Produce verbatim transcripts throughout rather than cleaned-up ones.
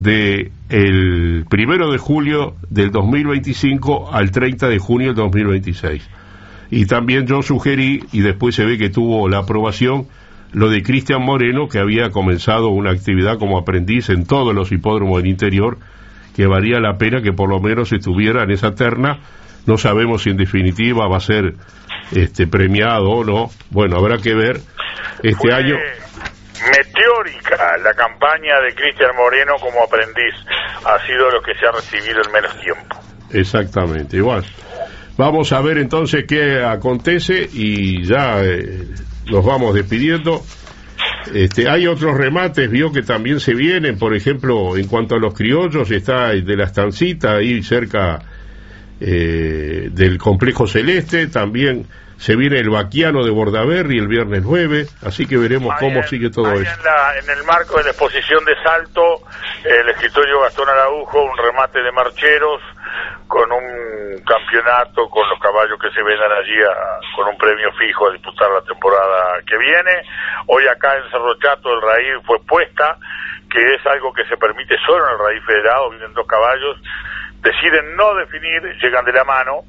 de el primero de julio del dos mil veinticinco al treinta de junio del dos mil veintiséis. Y también yo sugerí, y después se ve que tuvo la aprobación, lo de Cristian Moreno, que había comenzado una actividad como aprendiz en todos los hipódromos del interior, que valía la pena que por lo menos estuviera en esa terna. No sabemos si en definitiva va a ser este premiado o no. Bueno, habrá que ver. Este Fue año meteórica la campaña de Cristian Moreno como aprendiz. Ha sido lo que se ha recibido en menos tiempo. Exactamente, igual. Vamos a ver entonces qué acontece y ya eh, nos vamos despidiendo. Este, hay otros remates, vio que también se vienen, por ejemplo, en cuanto a los criollos, está el de la Estancita, ahí cerca eh, del Complejo Celeste, también se viene el Baquiano de Bordaberry el viernes nueve, así que veremos cómo en, sigue todo eso. En, la, en el marco de la exposición de Salto, el escritorio Gastón Araujo, un remate de marcheros, con un campeonato, con los caballos que se vendan allí a, con un premio fijo a disputar la temporada que viene. Hoy acá en Cerro Chato el raíz fue puesta, que es algo que se permite solo en el raíz federado. Vienen dos caballos, deciden no definir, llegan de la mano,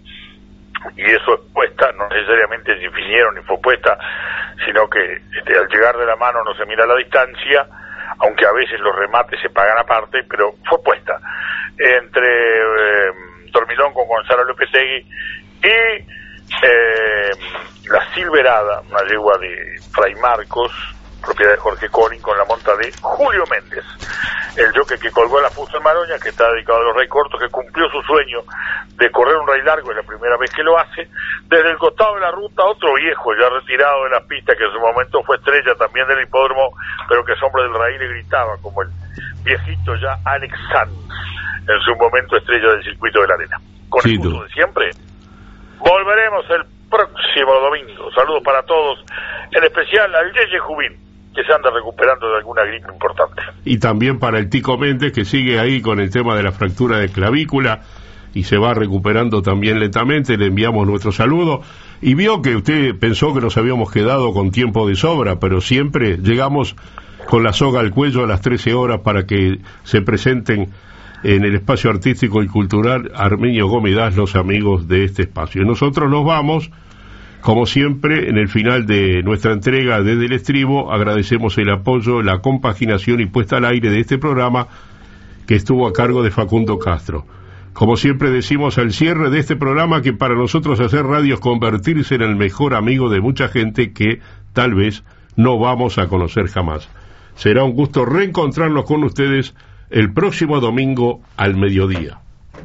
y eso es puesta, no necesariamente definieron ni fue puesta, sino que este, al llegar de la mano no se mira la distancia, aunque a veces los remates se pagan aparte, pero fue puesta entre eh, Dormilón con Gonzalo Lopetegui y eh, la Silverada, una yegua de Fray Marcos, propiedad de Jorge Corin, con la monta de Julio Méndez, el jockey que colgó la fusta en Maroña, que está dedicado a los rey cortos, que cumplió su sueño de correr un rey largo, es la primera vez que lo hace. Desde el costado de la ruta, otro viejo ya retirado de la pista, que en su momento fue estrella también del hipódromo, pero que sombra del raíz le gritaba, como el viejito ya Alex Sanz, en su momento estrella del circuito de la arena. Con el gusto de siempre, volveremos el próximo domingo. Saludos para todos, en especial al Yeye Jubín, que se anda recuperando de alguna gripe importante. Y también para el Tico Méndez, que sigue ahí con el tema de la fractura de clavícula y se va recuperando también lentamente. Le enviamos nuestro saludo. Y vio que usted pensó que nos habíamos quedado con tiempo de sobra, pero siempre llegamos con la soga al cuello a las trece horas para que se presenten en el espacio artístico y cultural Armenio Gómez, los amigos de este espacio. Y nosotros nos vamos, como siempre, en el final de nuestra entrega desde el estribo. Agradecemos el apoyo, la compaginación y puesta al aire de este programa, que estuvo a cargo de Facundo Castro. Como siempre decimos al cierre de este programa, que para nosotros hacer radio es convertirse en el mejor amigo de mucha gente que tal vez no vamos a conocer jamás. Será un gusto reencontrarnos con ustedes el próximo domingo al mediodía.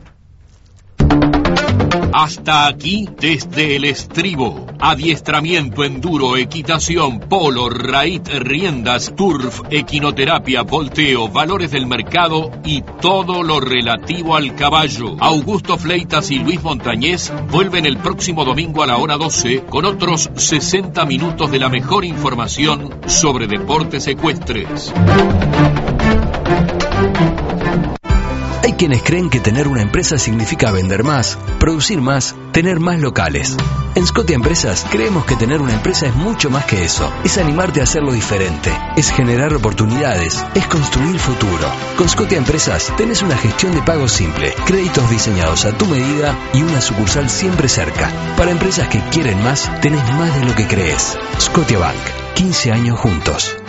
Hasta aquí desde el estribo. Adiestramiento, enduro, equitación, polo, raíz, riendas, turf, equinoterapia, volteo, valores del mercado y todo lo relativo al caballo. Augusto Fleitas y Luis Montañez vuelven el próximo domingo a la hora doce con otros sesenta minutos de la mejor información sobre deportes ecuestres. Hay quienes creen que tener una empresa significa vender más, producir más, tener más locales. En Scotia Empresas creemos que tener una empresa es mucho más que eso. Es animarte a hacerlo diferente, es generar oportunidades, es construir futuro. Con Scotia Empresas tenés una gestión de pago simple, créditos diseñados a tu medida y una sucursal siempre cerca. Para empresas que quieren más, tenés más de lo que crees. Scotia Bank, quince años juntos.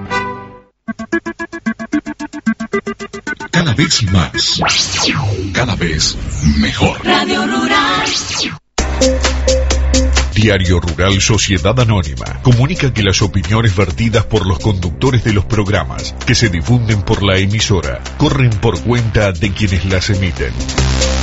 Cada vez más, cada vez mejor. Radio Rural. Diario Rural Sociedad Anónima comunica que las opiniones vertidas por los conductores de los programas que se difunden por la emisora corren por cuenta de quienes las emiten.